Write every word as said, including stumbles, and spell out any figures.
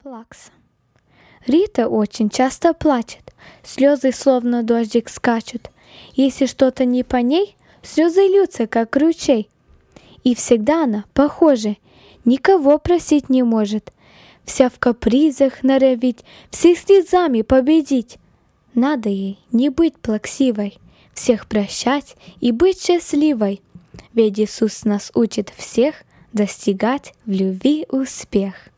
Плакса. Рита очень часто плачет, слезы словно дождик скачут. Если что-то не по ней, слезы льются, как ручей. И всегда она, похоже, никого просить не может, вся в капризах норовить, всех слезами победить. Надо ей не быть плаксивой, всех прощать и быть счастливой. Ведь Иисус нас учит всех достигать в любви успех.